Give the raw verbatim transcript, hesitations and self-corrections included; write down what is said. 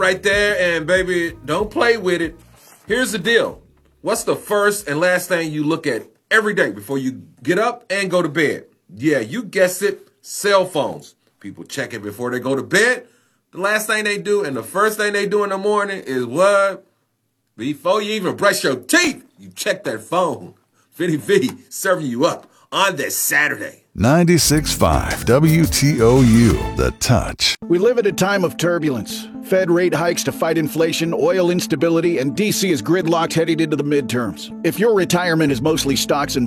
right there, and baby, don't play with it. Here's the deal. What's the first and last thing you look at every day before you get up and go to bed? Yeah, you guessed it, cell phones. People check it before they go to bed. The last thing they do and the first thing they do in the morning is what? Before you even brush your teeth, you check that phone. Vinny V serving you up on this Saturday. ninety-six point five W T O U, The Touch. We live at a time of turbulence. Fed rate hikes to fight inflation, oil instability, and D C is gridlocked heading into the midterms. If your retirement is mostly stocks and